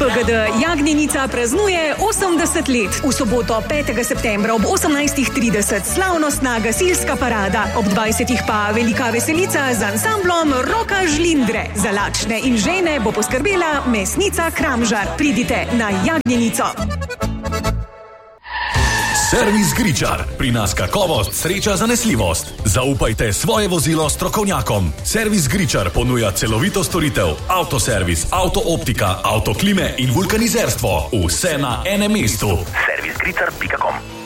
PGD Jagnjenica praznuje 80 let. V soboto 5. septembra ob 18:30 slavnostna gasilska parada, ob 20. pa velika veselica z ansamblom Roka Žlindre. Za lačne in žene bo poskrbela mesnica Kramžar. Pridite na Jagnjenico. Servis Gričar. Pri nas kakovost, sreča, zanesljivost. Zaupajte svoje vozilo strokovnjakom. Servis Gričar ponuja celovito storitev, avtoservis, avtooptika, avtoklime in vulkanizerstvo. Vse na enem mestu. Servisgričar.com